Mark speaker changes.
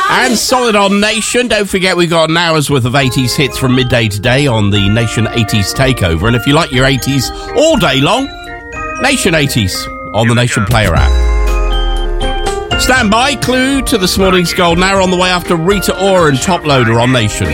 Speaker 1: And solid on Nation. Don't forget we've got an hour's worth of 80s hits from midday today on the Nation 80s Takeover. And if you like your 80s all day long, Nation 80s on the Nation Player app. Stand by. Clue to this morning's Golden Hour on the way after Rita Ora and Top Loader on Nation.